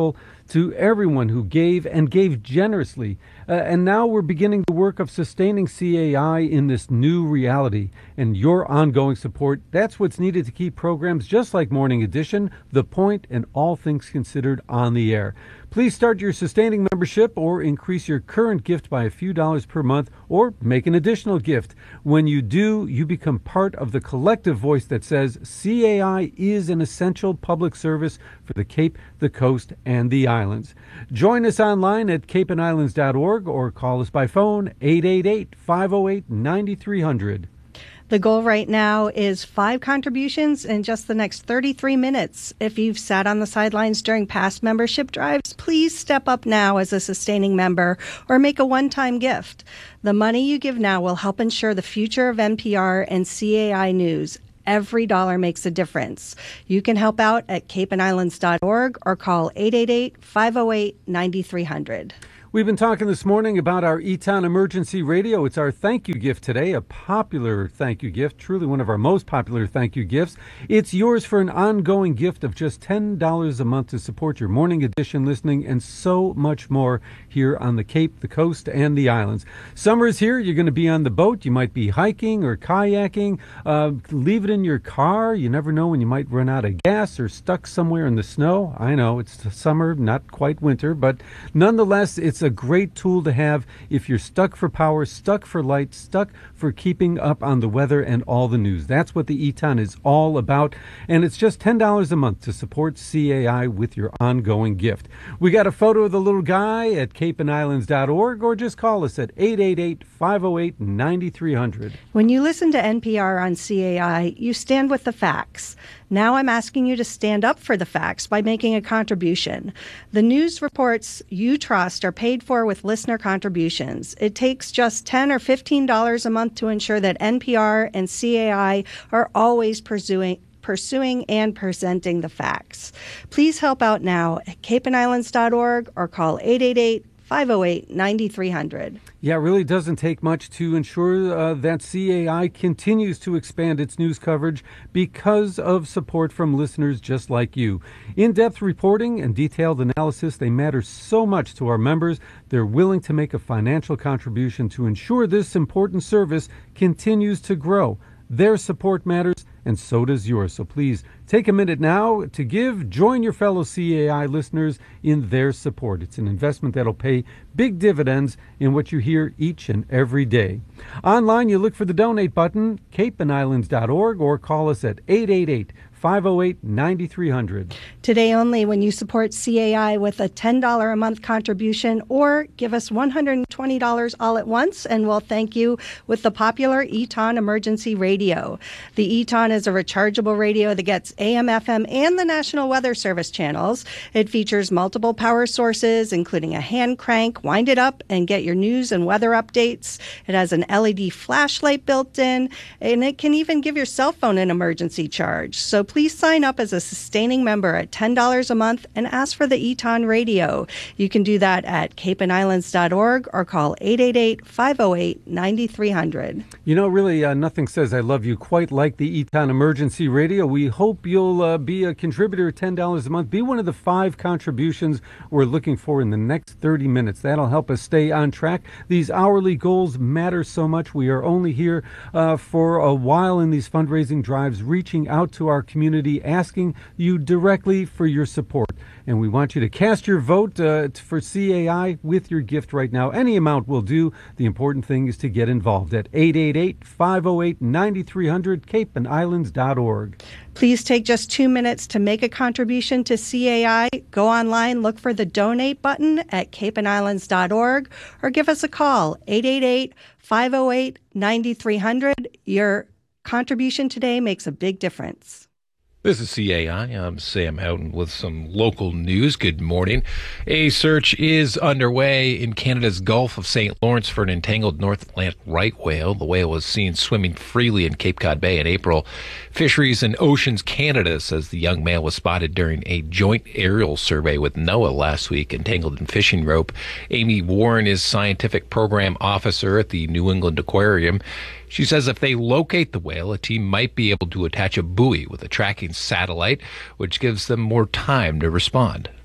to everyone who gave and gave generously. Uh, and now we're beginning the work of sustaining C A I in this new reality. And your ongoing support, that's what's needed to keep programs just like Morning Edition, The Point, and All Things Considered on the air. Please start your sustaining membership or increase your current gift by a few dollars per month or make an additional gift. When you do, you become part of the collective voice that says C A I is an essential public service for the Cape, the Coast, and the Islands. Join us online at cape and islands dot org or call us by phone eight eight eight, five oh eight, nine three hundred. The goal right now is five contributions in just the next thirty-three minutes. If you've sat on the sidelines during past membership drives, please step up now as a sustaining member or make a one-time gift. The money you give now will help ensure the future of N P R and C A I News. Every dollar makes a difference. You can help out at cape and islands dot org or call eight eight eight, five oh eight, nine three hundred. We've been talking this morning about our Eton Emergency Radio. It's our thank you gift today, a popular thank you gift, truly one of our most popular thank you gifts. It's yours for an ongoing gift of just ten dollars a month to support your Morning Edition listening and so much more here on the Cape, the Coast, and the Islands. Summer is here. You're going to be on the boat. You might be hiking or kayaking. Uh, leave it in your car. You never know when you might run out of gas or stuck somewhere in the snow. I know it's summer, not quite winter, but nonetheless, it's a great tool to have if you're stuck for power, stuck for light, stuck for keeping up on the weather and all the news. That's what the Eton is all about, and it's just ten dollars a month to support C A I with your ongoing gift. We got a photo of the little guy at cape and islands dot org, or just call us at eight eight eight, five oh eight, nine three hundred. When you listen to N P R on C A I, you stand with the facts. Now I'm asking you to stand up for the facts by making a contribution. The news reports you trust are paid for with listener contributions. It takes just ten dollars or fifteen dollars a month to ensure that N P R and C A I are always pursuing pursuing and presenting the facts. Please help out now at cape and islands dot org or call eight eight eight, five oh eight, nine three hundred. Yeah, it really doesn't take much to ensure uh, that C A I continues to expand its news coverage because of support from listeners just like you. In-depth reporting and detailed analysis, they matter so much to our members. They're willing to make a financial contribution to ensure this important service continues to grow. Their support matters, and so does yours. So please take a minute now to give. Join your fellow C A I listeners in their support. It's an investment that'll pay big dividends in what you hear each and every day. Online, you look for the donate button, cape and islands dot org, or call us at eight eight eight, five oh eight, nine three hundred. Today only, when you support C A I with a ten dollars a month contribution or give us one hundred twenty dollars all at once, and we'll thank you with the popular Eton Emergency Radio. The Eton is a rechargeable radio that gets A M, F M, and the National Weather Service channels. It features multiple power sources, including a hand crank. Wind it up and get your news and weather updates. It has an L E D flashlight built in, and it can even give your cell phone an emergency charge. So please sign up as a sustaining member at ten dollars a month and ask for the Eton Radio. You can do that at cape and islands dot org or call eight eight eight, five oh eight, nine three hundred. You know, really, uh, nothing says I love you quite like the Eton Emergency Radio. We hope you'll uh, be a contributor at ten dollars a month. Be one of the five contributions we're looking for in the next thirty minutes. That'll help us stay on track. These hourly goals matter so much. We are only here uh, for a while in these fundraising drives, reaching out to our community, asking you directly for your support. And we want you to cast your vote uh, for C A I with your gift right now. Any amount will do. The important thing is to get involved at eight eight eight, five oh eight, nine three hundred, cape and islands dot org. Please take just two minutes to make a contribution to C A I. Go online, look for the donate button at cape and islands dot org, or give us a call, eight eight eight, five oh eight, nine three hundred. Your contribution today makes a big difference. This is C A I. I'm Sam Houghton with some local news. Good morning. A search is underway in Canada's Gulf of Saint Lawrence for an entangled North Atlantic right whale. The whale was seen swimming freely in Cape Cod Bay in April. Fisheries and Oceans Canada says the young male was spotted during a joint aerial survey with NOAA last week, entangled in fishing rope. Amy Warren is scientific program officer at the New England Aquarium. She says if they locate the whale, a team might be able to attach a buoy with a tracking satellite, which gives them more time to respond.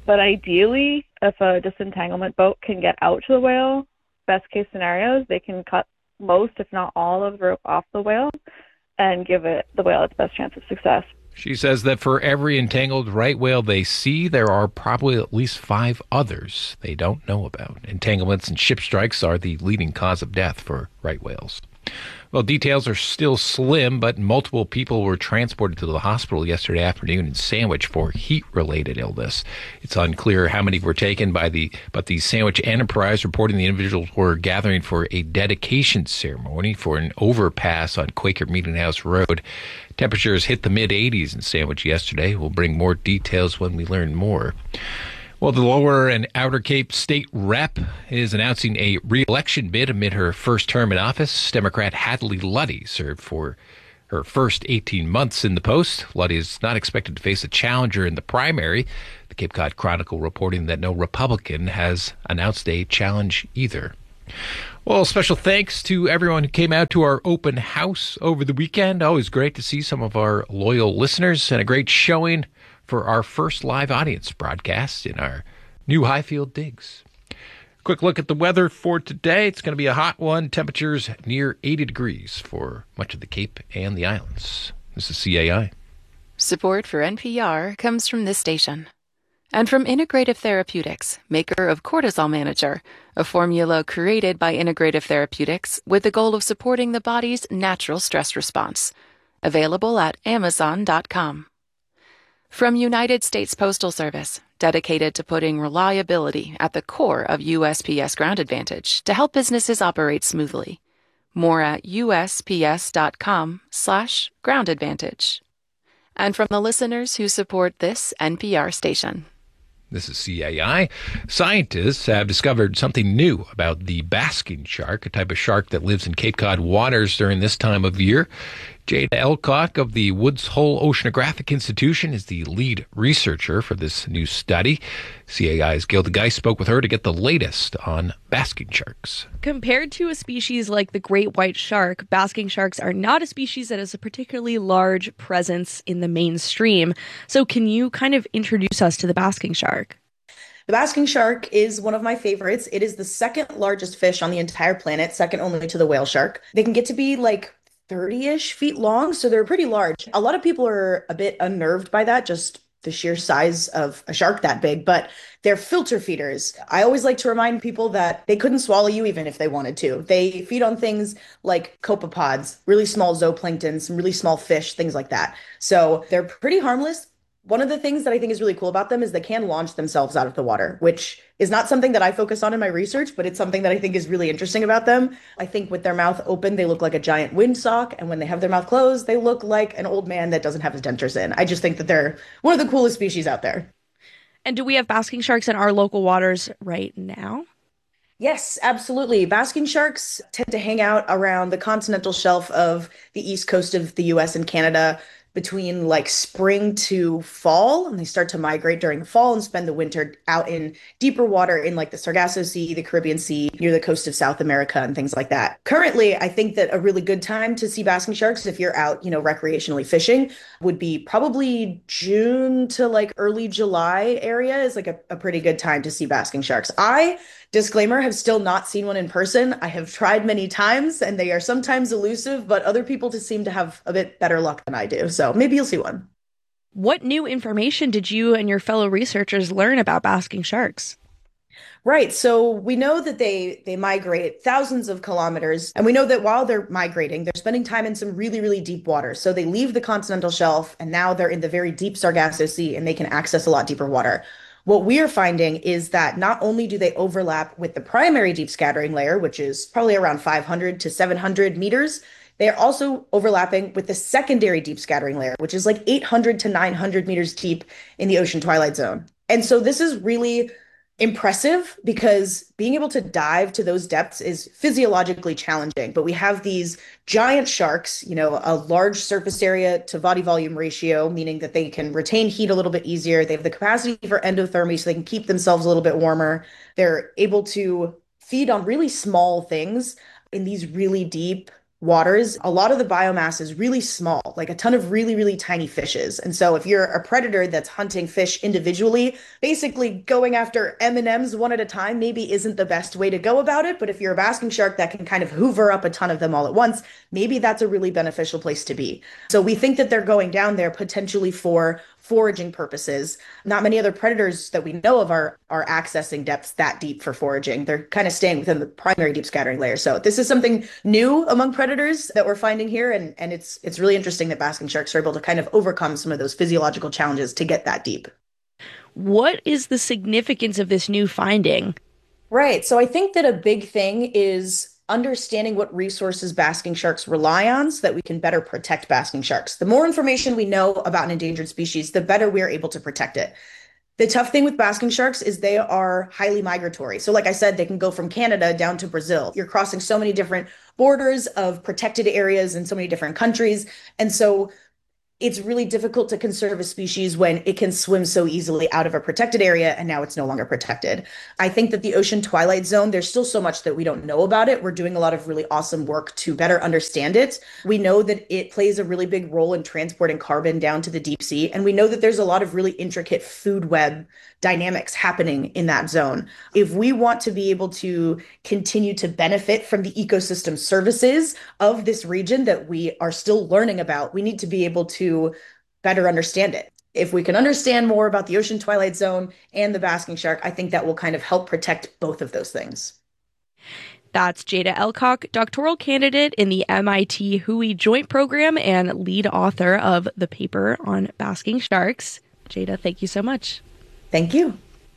But ideally, if a disentanglement boat can get out to the whale, best case scenarios, they can cut most, if not all, of the rope off the whale and give it the whale its best chance of success. She says that for every entangled right whale they see, there are probably at least five others they don't know about. Entanglements and ship strikes are the leading cause of death for right whales. Well, details are still slim, but multiple people were transported to the hospital yesterday afternoon in Sandwich for heat-related illness. It's unclear how many were taken by the, but the Sandwich Enterprise reporting the individuals were gathering for a dedication ceremony for an overpass on Quaker Meeting House Road. Temperatures hit the mid eighties in Sandwich yesterday. We'll bring more details when we learn more. Well, the Lower and Outer Cape State Rep is announcing a re-election bid amid her first term in office. Democrat Hadley Luddy served for her first eighteen months in the post. Luddy is not expected to face a challenger in the primary. The Cape Cod Chronicle reporting that no Republican has announced a challenge either. Well, special thanks to everyone who came out to our open house over the weekend. Always great to see some of our loyal listeners, and a great showing for our first live audience broadcast in our new Highfield Digs. Quick look at the weather for today. It's going to be a hot one. Temperatures near eighty degrees for much of the Cape and the islands. This is C A I. Support for N P R comes from this station. And from Integrative Therapeutics, maker of Cortisol Manager, a formula created by Integrative Therapeutics with the goal of supporting the body's natural stress response. Available at amazon dot com. From United States Postal Service, dedicated to putting reliability at the core of U S P S Ground Advantage to help businesses operate smoothly. More at U S P S dot com slash ground advantage. And from the listeners who support this N P R station. This is C A I. Scientists have discovered something new about the basking shark, a type of shark that lives in Cape Cod waters during this time of year. Jada Elcock of the Woods Hole Oceanographic Institution is the lead researcher for this new study. C A I's Gilda Geist spoke with her to get the latest on basking sharks. Compared to a species like the great white shark, basking sharks are not a species that has a particularly large presence in the mainstream. So can you kind of introduce us to the basking shark? The basking shark is one of my favorites. It is the second largest fish on the entire planet, second only to the whale shark. They can get to be like thirty-ish feet long, so they're pretty large. A lot of people are a bit unnerved by that, just the sheer size of a shark that big, but they're filter feeders. I always like to remind people that they couldn't swallow you even if they wanted to. They feed on things like copepods, really small zooplankton, some really small fish, things like that. So they're pretty harmless. One of the things that I think is really cool about them is they can launch themselves out of the water, which is not something that I focus on in my research, but it's something that I think is really interesting about them. I think with their mouth open, they look like a giant windsock. And when they have their mouth closed, they look like an old man that doesn't have his dentures in. I just think that they're one of the coolest species out there. And do we have basking sharks in our local waters right now? Yes, absolutely. Basking sharks tend to hang out around the continental shelf of the east coast of the U S and Canada between like spring to fall, and they start to migrate during the fall and spend the winter out in deeper water in like the Sargasso Sea, the Caribbean Sea, near the coast of South America and things like that. Currently, I think that a really good time to see basking sharks if you're out, you know, recreationally fishing would be probably June to like early July area is like a, a pretty good time to see basking sharks. I Disclaimer, have still not seen one in person. I have tried many times and they are sometimes elusive, but other people just seem to have a bit better luck than I do. So maybe you'll see one. What new information did you and your fellow researchers learn about basking sharks? Right. So we know that they they migrate thousands of kilometers. And we know that while they're migrating, they're spending time in some really, really deep water. So they leave the continental shelf and now they're in the very deep Sargasso Sea and they can access a lot deeper water. What we are finding is that not only do they overlap with the primary deep scattering layer, which is probably around five hundred to seven hundred meters, they are also overlapping with the secondary deep scattering layer, which is like eight hundred to nine hundred meters deep in the ocean twilight zone. And so this is really impressive because being able to dive to those depths is physiologically challenging. But we have these giant sharks, you know, a large surface area to body volume ratio, meaning that they can retain heat a little bit easier. They have the capacity for endothermy, so they can keep themselves a little bit warmer. They're able to feed on really small things in these really deep waters, a lot of the biomass is really small, like a ton of really, really tiny fishes. And so if you're a predator that's hunting fish individually, basically going after M and M's one at a time maybe isn't the best way to go about it. But if you're a basking shark that can kind of hoover up a ton of them all at once, maybe that's a really beneficial place to be. So we think that they're going down there potentially for foraging purposes. Not many other predators that we know of are are accessing depths that deep for foraging. They're kind of staying within the primary deep scattering layer. So this is something new among predators that we're finding here, and and it's it's really interesting that basking sharks are able to kind of overcome some of those physiological challenges to get that deep. What is the significance of this new finding? Right. So I think that a big thing is understanding what resources basking sharks rely on so that we can better protect basking sharks. The more information we know about an endangered species, the better we are able to protect it. The tough thing with basking sharks is they are highly migratory. So like I said, they can go from Canada down to Brazil. You're crossing so many different borders of protected areas in so many different countries. And so it's really difficult to conserve a species when it can swim so easily out of a protected area and now it's no longer protected. I think that the ocean twilight zone, there's still so much that we don't know about it. We're doing a lot of really awesome work to better understand it. We know that it plays a really big role in transporting carbon down to the deep sea. And we know that there's a lot of really intricate food web dynamics happening in that zone. If we want to be able to continue to benefit from the ecosystem services of this region that we are still learning about, we need to be able to better understand it. If we can understand more about the ocean twilight zone and the basking shark, I think that will kind of help protect both of those things. That's Jada Elcock, doctoral candidate in the M I T H U I Joint Program and lead author of the paper on basking sharks. Jada, thank you so much. Thank you.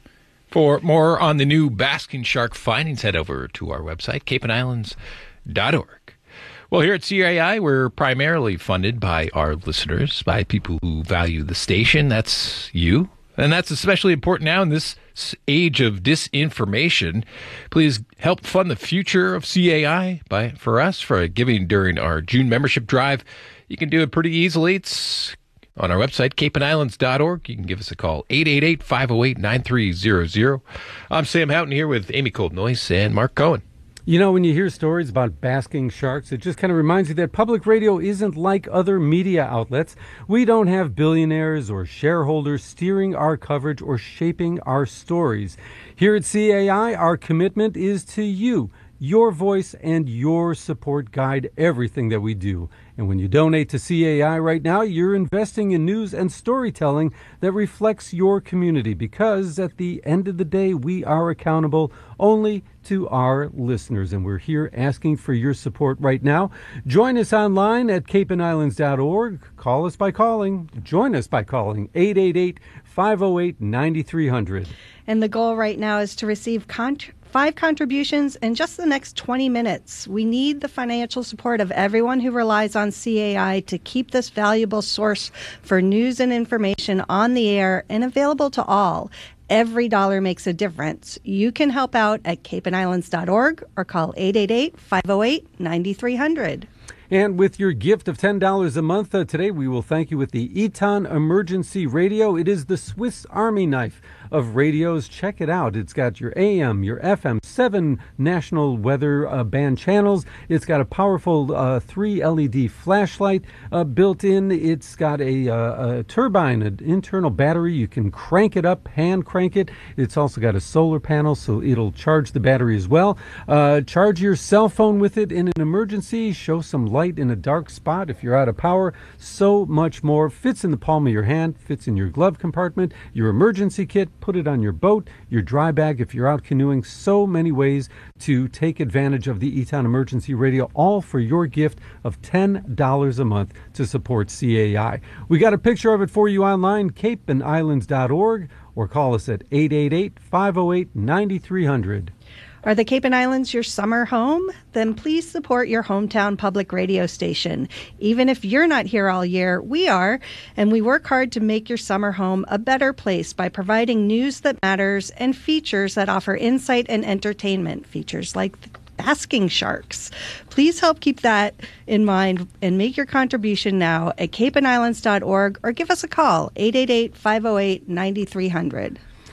For more on the new basking shark findings, head over to our website, cape and islands dot org. Well, here at C A I, we're primarily funded by our listeners, by people who value the station. That's you. And that's especially important now in this age of disinformation. Please help fund the future of C A I by for us for giving during our June membership drive. You can do it pretty easily. It's on our website, cape and islands dot org. You can give us a call, eight eight eight, five oh eight, nine three zero zero. I'm Sam Houghton here with Amy Cold-Noyce and Mark Cohen. You know, when you hear stories about basking sharks, it just kind of reminds you that public radio isn't like other media outlets. We don't have billionaires or shareholders steering our coverage or shaping our stories. Here at C A I, our commitment is to you. Your voice and your support guide everything that we do. And when you donate to C A I right now, you're investing in news and storytelling that reflects your community, because at the end of the day, we are accountable only to our listeners. And we're here asking for your support right now. Join us online at cape and islands dot org. Call us by calling. Join us by calling eight eight eight, five oh eight, nine three hundred. And the goal right now is to receive contributions. Five contributions in just the next twenty minutes. We need the financial support of everyone who relies on C A I to keep this valuable source for news and information on the air and available to all. Every dollar makes a difference. You can help out at cape and islands dot org or call eight eight eight, five oh eight, nine three hundred. And with your gift of ten dollars a month uh, today, we will thank you with the Eton Emergency Radio. It is the Swiss Army knife of radios. Check it out. It's got your A M, your F M, seven national weather uh, band channels. It's got a powerful uh, three L E D flashlight uh, built in. It's got a, uh, a turbine, an internal battery. You can crank it up, hand crank it. It's also got a solar panel, so it'll charge the battery as well. Uh, charge your cell phone with it in an emergency. Show some light in a dark spot if you're out of power. So much more. Fits in the palm of your hand, fits in your glove compartment, your emergency kit. Put it on your boat, your dry bag if you're out canoeing. So many ways to take advantage of the Eton Emergency Radio, all for your gift of ten dollars a month to support C A I. We got a picture of it for you online, cape and islands dot org, or call us at eight eight eight, five oh eight, nine three hundred. Are the Cape and Islands your summer home? Then please support your hometown public radio station. Even if you're not here all year, we are, and we work hard to make your summer home a better place by providing news that matters and features that offer insight and entertainment, features like basking sharks. Please help keep that in mind and make your contribution now at cape and islands dot org or give us a call, eight eight eight, five oh eight, nine three hundred.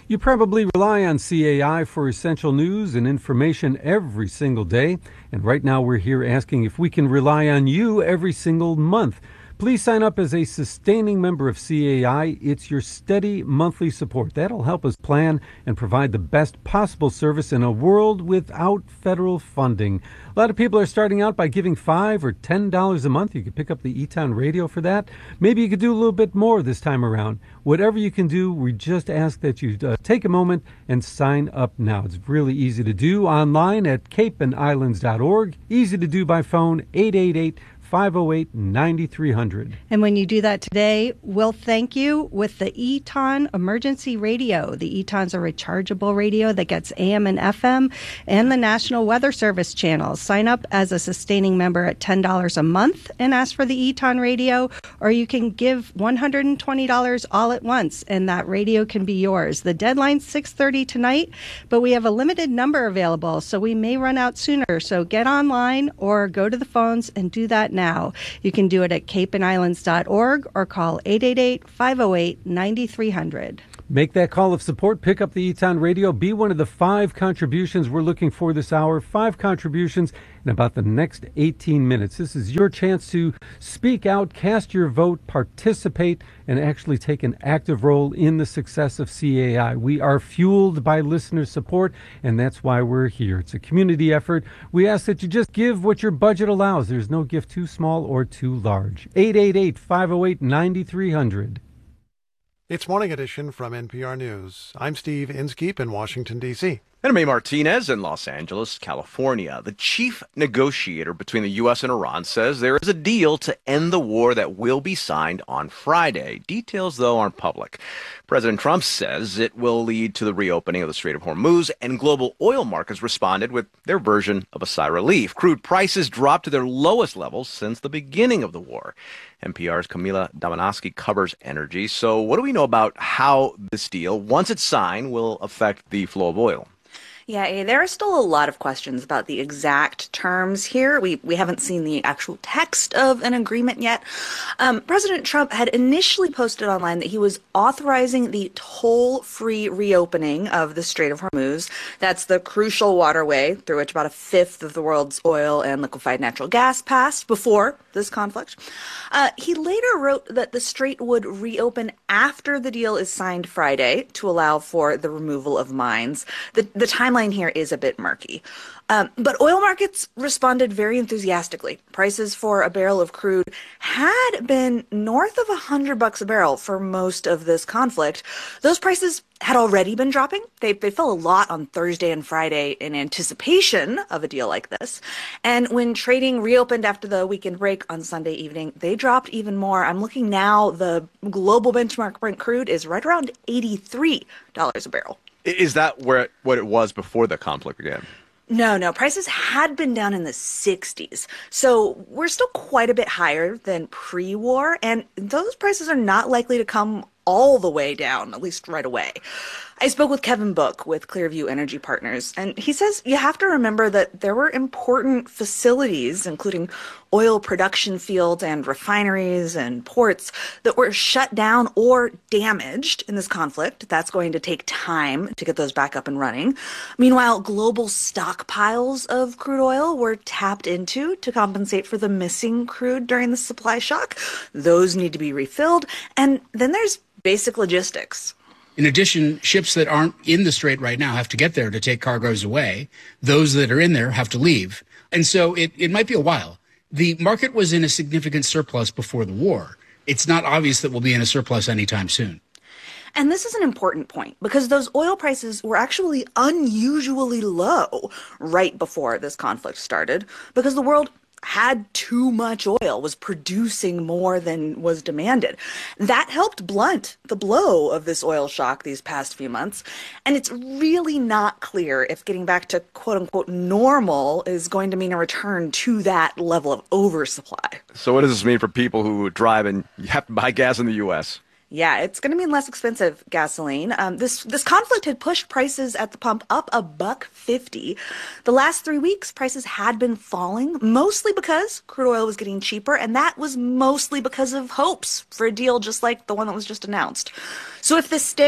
You probably rely on C A I for essential news and information every single day. And right now we're here asking if we can rely on you every single month. Please sign up as a sustaining member of C A I. It's your steady monthly support. That'll help us plan and provide the best possible service in a world without federal funding. A lot of people are starting out by giving five or ten dollars a month. You could pick up the Eton radio for that. Maybe you could do a little bit more this time around. Whatever you can do, we just ask that you uh, take a moment and sign up now. It's really easy to do online at cape and islands dot org. Easy to do by phone, eight eight eight, five oh eight, nine three hundred. And when you do that today, we'll thank you with the Eton Emergency Radio. The Eton's a rechargeable radio that gets A M and F M and the National Weather Service channels. Sign up as a sustaining member at ten dollars a month and ask for the Eton Radio, or you can give one hundred twenty dollars all at once, and that radio can be yours. The deadline's six thirty tonight, but we have a limited number available, so we may run out sooner. So get online or go to the phones and do that now. Now. You can do it at cape and islands dot org or call eight eight eight, five oh eight, nine three hundred. Make that call of support. Pick up the Eton Radio. Be one of the five contributions we're looking for this hour. Five contributions in about the next eighteen minutes. This is your chance to speak out, cast your vote, participate, and actually take an active role in the success of C A I. We are fueled by listener support, and that's why we're here. It's a community effort. We ask that you just give what your budget allows. There's no gift too small or too large. eight eight eight, five oh eight, nine three hundred. It's Morning Edition from N P R News. I'm Steve Inskeep in Washington, D C And I'm May Martinez in Los Angeles, California. The chief negotiator between the U S and Iran says there is a deal to end the war that will be signed on Friday. Details, though, aren't public. President Trump says it will lead to the reopening of the Strait of Hormuz, and global oil markets responded with their version of a sigh of relief. Crude prices dropped to their lowest levels since the beginning of the war. N P R's Camila Damanowski covers energy. So what do we know about how this deal, once it's signed, will affect the flow of oil? Yeah, there are still a lot of questions about the exact terms here. We we haven't seen the actual text of an agreement yet. Um, President Trump had initially posted online that he was authorizing the toll-free reopening of the Strait of Hormuz. That's the crucial waterway through which about a fifth of the world's oil and liquefied natural gas passed before this conflict. Uh, he later wrote that the strait would reopen after the deal is signed Friday to allow for the removal of mines. The, the timeline here is a bit murky. Um, but oil markets responded very enthusiastically. Prices for a barrel of crude had been north of one hundred bucks a barrel for most of this conflict. Those prices had already been dropping. They, they fell a lot on Thursday and Friday in anticipation of a deal like this. And when trading reopened after the weekend break on Sunday evening, they dropped even more. I'm looking now, the global benchmark Brent crude is right around eighty-three dollars a barrel. Is that where it, what it was before the conflict began? No, no. Prices had been down in the sixties. So we're still quite a bit higher than pre-war, and those prices are not likely to come all the way down, at least right away. I spoke with Kevin Book with Clearview Energy Partners, and he says you have to remember that there were important facilities, including oil production fields and refineries and ports, that were shut down or damaged in this conflict. That's going to take time to get those back up and running. Meanwhile, global stockpiles of crude oil were tapped into to compensate for the missing crude during the supply shock. Those need to be refilled. And then there's basic logistics. In addition, ships that aren't in the strait right now have to get there to take cargoes away. Those that are in there have to leave. And so it, it might be a while. The market was in a significant surplus before the war. It's not obvious that we'll be in a surplus anytime soon. And this is an important point because those oil prices were actually unusually low right before this conflict started because the world had too much oil, was producing more than was demanded. That helped blunt the blow of this oil shock these past few months. And it's really not clear if getting back to quote unquote normal is going to mean a return to that level of oversupply. So what does this mean for people who drive and have to buy gas in the U S? Yeah, it's going to mean less expensive gasoline. Um, this this conflict had pushed prices at the pump up a buck fifty. The last three weeks, prices had been falling, mostly because crude oil was getting cheaper, and that was mostly because of hopes for a deal just like the one that was just announced. So if this sticks,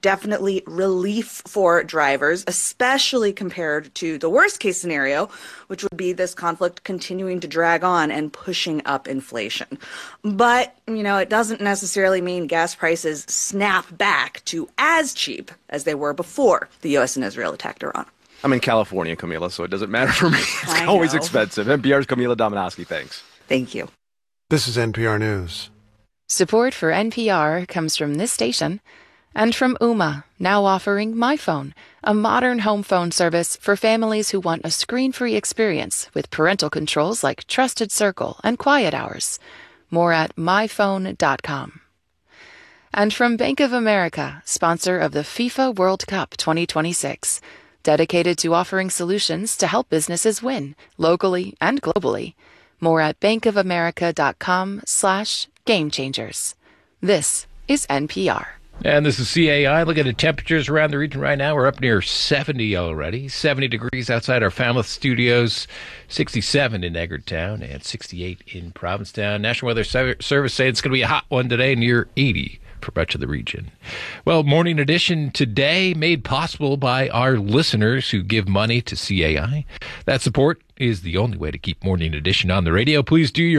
definitely relief for drivers, especially compared to the worst case scenario, which would be this conflict continuing to drag on and pushing up inflation. But, you know, it doesn't necessarily mean gas prices snap back to as cheap as they were before the U S and Israel attacked Iran. I'm in California, Camila, so it doesn't matter for me. It's I always know. expensive. N P R's Camila Dominowski, thanks. Thank you. This is N P R News. Support for N P R comes from this station and from Ooma, now offering MyPhone, a modern home phone service for families who want a screen-free experience with parental controls like Trusted Circle and Quiet Hours. More at my phone dot com. And from Bank of America, sponsor of the FIFA World Cup twenty twenty-six, dedicated to offering solutions to help businesses win, locally and globally. More at bankofamerica.com slash game changers. This is N P R. And this is C A I. Look at the temperatures around the region right now. We're up near seventy already. seventy degrees outside our Falmouth studios, sixty-seven in Edgartown, and sixty-eight in Provincetown. National Weather Service saying it's going to be a hot one today, near eighty for much of the region. Well, Morning Edition today made possible by our listeners who give money to C A I. That support is the only way to keep Morning Edition on the radio. Please do your